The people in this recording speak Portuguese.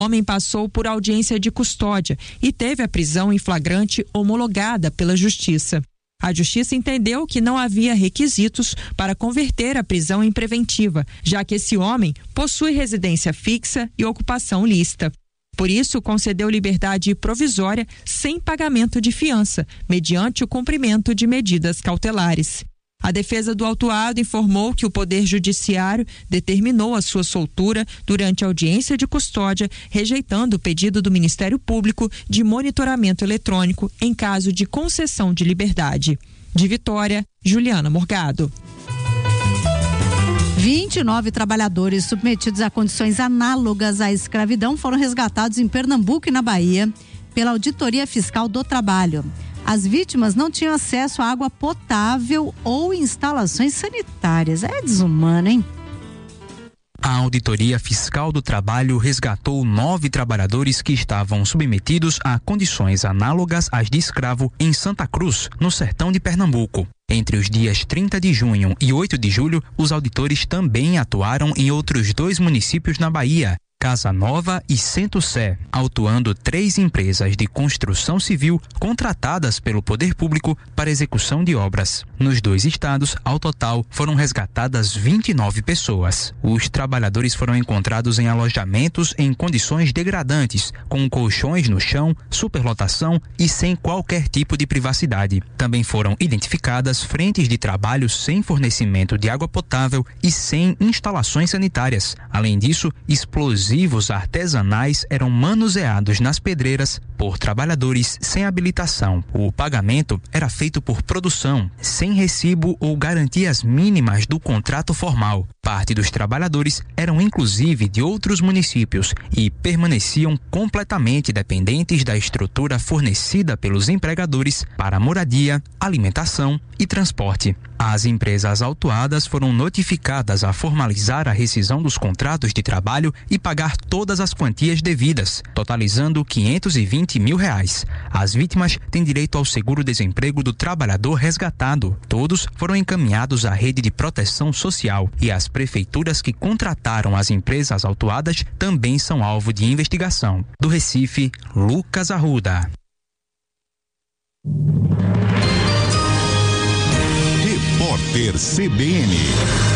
O homem passou por audiência de custódia e teve a prisão em flagrante homologada pela Justiça. A Justiça entendeu que não havia requisitos para converter a prisão em preventiva, já que esse homem possui residência fixa e ocupação lícita. Por isso, concedeu liberdade provisória sem pagamento de fiança, mediante o cumprimento de medidas cautelares. A defesa do autuado informou que o Poder Judiciário determinou a sua soltura durante a audiência de custódia, rejeitando o pedido do Ministério Público de monitoramento eletrônico em caso de concessão de liberdade. De Vitória, Juliana Morgado. 29 trabalhadores submetidos a condições análogas à escravidão foram resgatados em Pernambuco e na Bahia pela Auditoria Fiscal do Trabalho. As vítimas não tinham acesso a água potável ou instalações sanitárias. É desumano, hein? A Auditoria Fiscal do Trabalho resgatou 9 trabalhadores que estavam submetidos a condições análogas às de escravo em Santa Cruz, no sertão de Pernambuco. Entre os dias 30 de junho e 8 de julho, os auditores também atuaram em outros 2 municípios na Bahia, Casa Nova e Centro-Sé, autuando 3 empresas de construção civil contratadas pelo Poder Público para execução de obras. Nos 2 estados, ao total, foram resgatadas 29 pessoas. Os trabalhadores foram encontrados em alojamentos em condições degradantes, com colchões no chão, superlotação e sem qualquer tipo de privacidade. Também foram identificadas frentes de trabalho sem fornecimento de água potável e sem instalações sanitárias. Além disso, explosivos artesanais eram manuseados nas pedreiras por trabalhadores sem habilitação. O pagamento era feito por produção, sem recibo ou garantias mínimas do contrato formal. Parte dos trabalhadores eram inclusive de outros municípios e permaneciam completamente dependentes da estrutura fornecida pelos empregadores para moradia, alimentação e transporte. As empresas autuadas foram notificadas a formalizar a rescisão dos contratos de trabalho e pagar todas as quantias devidas, totalizando R$520 mil. As vítimas têm direito ao seguro-desemprego do trabalhador resgatado. Todos foram encaminhados à rede de proteção social e as prefeituras que contrataram as empresas autuadas também são alvo de investigação. Do Recife, Lucas Arruda. Repórter CBN.